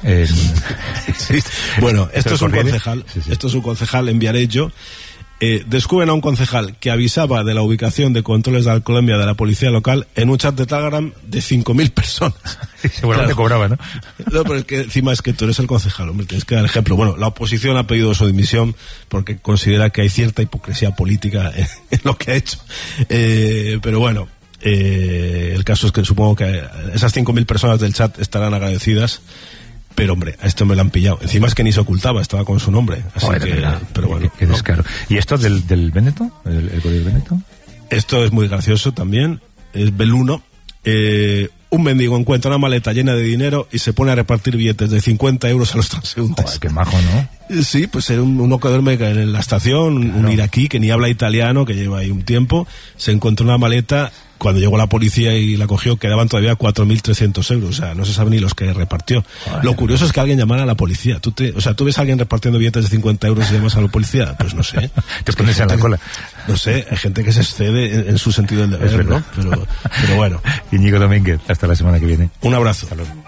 Sí. Bueno, esto es un concejal. Sí. Esto es un concejal en Viareggio. Descubren a un concejal que avisaba de la ubicación de controles de alcoholemia de la policía local en un chat de Telegram de 5.000 personas. Seguramente cobraba, ¿no? No, pero es que encima es que tú eres el concejal, hombre, tienes que dar ejemplo. Bueno, la oposición ha pedido su dimisión porque considera que hay cierta hipocresía política en lo que ha hecho. Pero bueno, el caso es que supongo que esas 5.000 personas del chat estarán agradecidas. Pero hombre, a esto me lo han pillado. Encima es que ni se ocultaba, estaba con su nombre. Así pero bueno. Qué descaro. ¿Y esto del Véneto? ¿El código Véneto? Esto es muy gracioso también. Es Belluno. Un mendigo encuentra una maleta llena de dinero y se pone a repartir billetes de 50 euros a los transeúntes. Joder, qué majo, ¿no? Sí, pues era uno que duerme en la estación, claro. Un iraquí que ni habla italiano, que lleva ahí un tiempo, se encontró una maleta. Cuando llegó la policía y la cogió, quedaban todavía 4.300 euros. O sea, no se sabe ni los que repartió. Joder, lo curioso es que alguien llamara a la policía. ¿Tú ves a alguien repartiendo billetes de 50 euros y llamas a la policía? Pues no sé. Te pones en la cola. No sé, hay gente que se excede en su sentido del deber, ¿no? Pero bueno. Íñigo Domínguez, hasta la semana que viene. Un abrazo. Hasta luego.